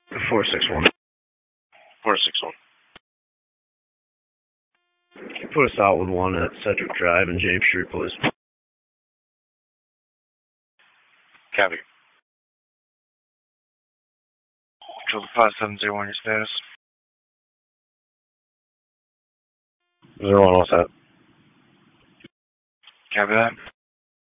461. 461. Put us out with one at Cedric Drive and James Street, please. Copy. Control 5701, your status. 01, what's that? Copy that.